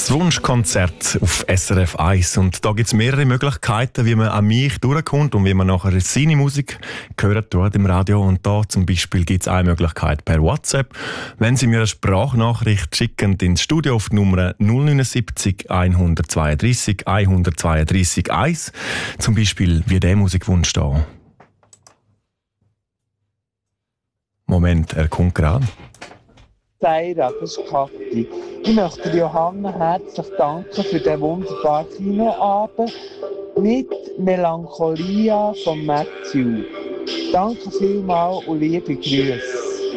Das Wunschkonzert auf SRF 1. Und da gibt es mehrere Möglichkeiten, wie man an mich durchkommt und wie man nachher seine Musik hört dort im Radio. Und da zum Beispiel gibt es eine Möglichkeit per WhatsApp. Wenn Sie mir eine Sprachnachricht schicken ins Studio auf die Nummer 079 132 132 1. Zum Beispiel wie der Musikwunsch da. Moment, er kommt gerade. Seira, das ist Kathi. Ich möchte Johanna herzlich danken für den wunderbaren Kinoabend mit Melancholia von Matthew. Danke vielmals und liebe Grüße.